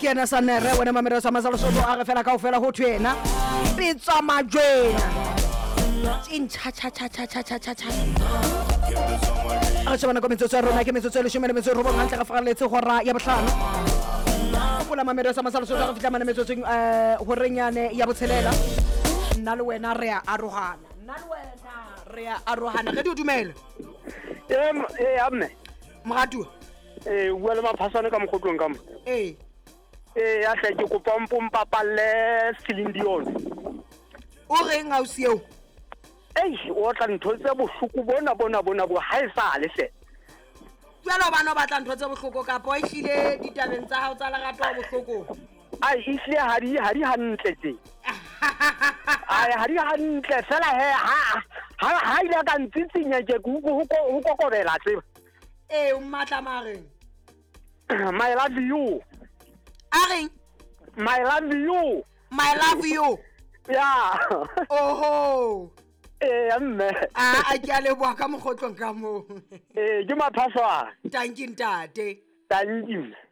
ke ena sa nere wena mamere sa masalo so a re fela ka ofela ho thwena pitsa majwena cha cha cha cha cha cha cha a tswana kometso tsa rona ke metsotso le shumele metso robo ngantla ka faraletse hora ya bohlano pula mamere sa masalo so a fitla mana metsotso horenyane ya botshelela nna le wena re a arohana re di dumela amme mogatu bua le maphasane ka mokgotlong ka mo ya hle ke kopa mpompa palle Silindion o reng a o sieo o tla ntho tse bohloko bona bo ha e sale hle jalo bana ba tla ntho tse bohloko ka po ehlile ditabeng tsa hao tsa lerato bohloko ai ehlile ha di hantle tse ai ha di hantle fela he ha ile ka ntsitsinya ke ho kokobela tseba o matla mare my love you areng my love you yeah oho amme a ke a leboha ka mokgotlong ka mo ke maphaswana tanki ntate tanki